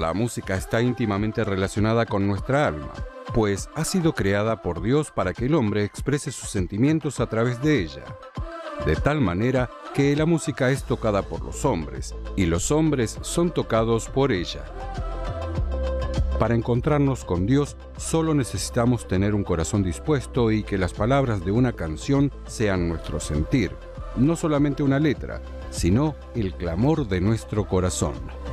La música está íntimamente relacionada con nuestra alma, pues ha sido creada por Dios para que el hombre exprese sus sentimientos a través de ella. De tal manera que la música es tocada por los hombres, y los hombres son tocados por ella. Para encontrarnos con Dios, solo necesitamos tener un corazón dispuesto y que las palabras de una canción sean nuestro sentir, no solamente una letra, sino el clamor de nuestro corazón.